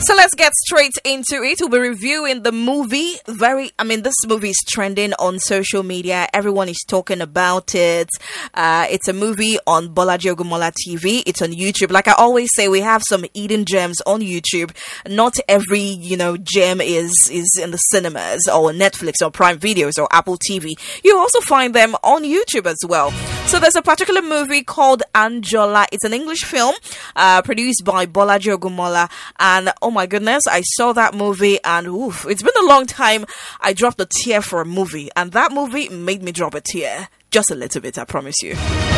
So let's get straight into it. We'll be reviewing the movie. This movie is trending on social media. Everyone is talking about it. It's a movie on Bolaji Ogunmola TV. It's on YouTube. Like I always say, we have some hidden gems on YouTube. Not every, gem is in the cinemas or Netflix or Prime Videos or Apple TV. You also find them on YouTube as well. So there's a particular movie called Anjola. It's an English film produced by Bolaji Ogunmola. And oh my goodness, I saw that movie and it's been a long time I dropped a tear for a movie. And that movie made me drop a tear. Just a little bit, I promise you.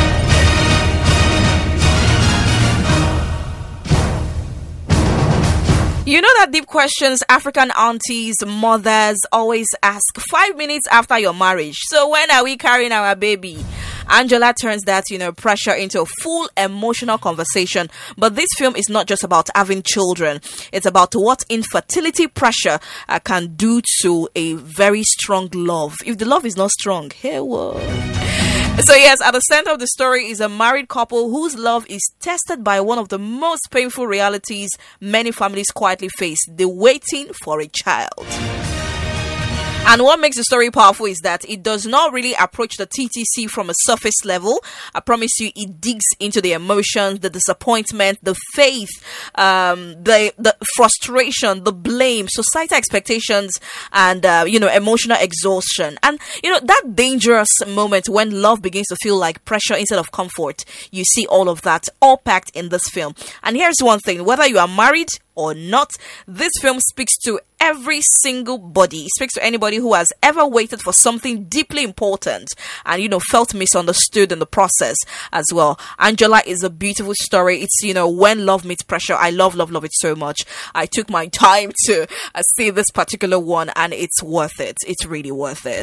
You know that deep questions African aunties, mothers always ask 5 minutes after your marriage. So when are we carrying our baby? Anjola turns that, pressure into a full emotional conversation. But this film is not just about having children. It's about what infertility pressure can do to a very strong love. If the love is not strong, hey, whoa. So yes, at the center of the story is a married couple whose love is tested by one of the most painful realities many families quietly face: the waiting for a child. And what makes the story powerful is that it does not really approach the TTC from a surface level. I promise you, it digs into the emotions, the disappointment, the faith, the frustration, the blame, societal expectations, and, emotional exhaustion. And, that dangerous moment when love begins to feel like pressure instead of comfort. You see all of that all packed in this film. And here's one thing: whether you are married or not, this film speaks to every single body. It speaks to anybody who has ever waited for something deeply important and, felt misunderstood in the process as well. Anjola is a beautiful story. It's, when love meets pressure. I love it so much. I took my time to see this particular one, and it's worth it. It's really worth it.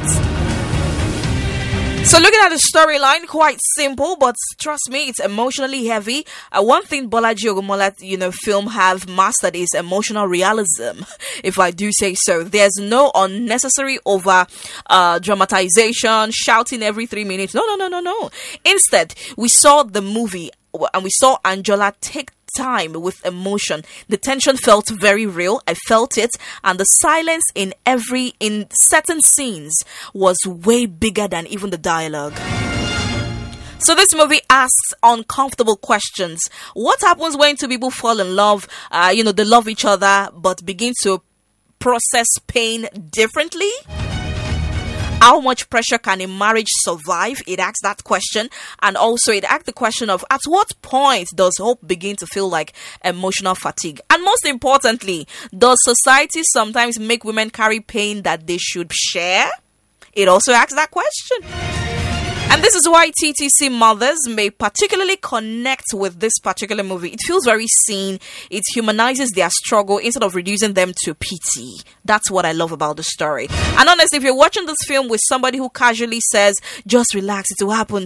So looking at the storyline, quite simple, but trust me, it's emotionally heavy. One thing Bolaji Ogunmola, film have mastered is emotional realism, if I do say so. There's no unnecessary over dramatization, shouting every 3 minutes. No. Instead, we saw the movie and we saw Anjola take time with emotion. The tension felt very real. I felt it, and the silence in certain scenes was way bigger than even the dialogue. So this movie asks uncomfortable questions. What happens when two people fall in love? They love each other but begin to process pain differently? How much pressure can a marriage survive? It asks that question. And also it asks the question of, at what point does hope begin to feel like emotional fatigue? And most importantly, does society sometimes make women carry pain that they should share? It also asks that question. And this is why TTC mothers may particularly connect with this particular movie. It feels very seen. It humanizes their struggle instead of reducing them to pity. That's what I love about the story. And honestly, if you're watching this film with somebody who casually says, just relax, it will happen,